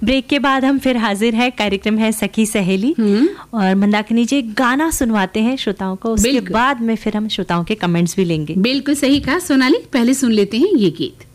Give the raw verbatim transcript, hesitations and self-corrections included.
Break के बाद हम फिर हाजिर है, कार्यक्रम है सखी सहेली, और मंदाकिनी जी गाना सुनवाते हैं श्रोताओं को, उसके बाद में फिर हम श्रोताओं के कमेंट्स भी लेंगे। बिल्कुल सही कहा सोनाली, पहले सुन लेते हैं ये गीत।